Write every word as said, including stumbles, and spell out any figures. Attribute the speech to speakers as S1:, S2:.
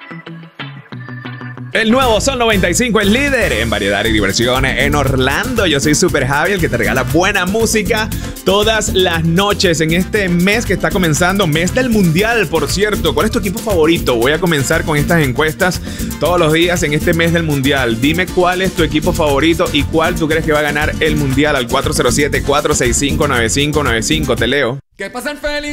S1: El nuevo Sol noventa y cinco es líder en variedad y diversión en Orlando. Yo soy Super Javi, el que te regala buena música todas las noches en este mes que está comenzando, mes del Mundial, por cierto. ¿Cuál es tu equipo favorito? Voy a comenzar con estas encuestas todos los días en este mes del Mundial. Dime cuál es tu equipo favorito y cuál tú crees que va a ganar el Mundial al cuatro cero siete, cuatro seis cinco, nueve cinco nueve cinco. Te leo.
S2: ¿Qué pasa, feliz?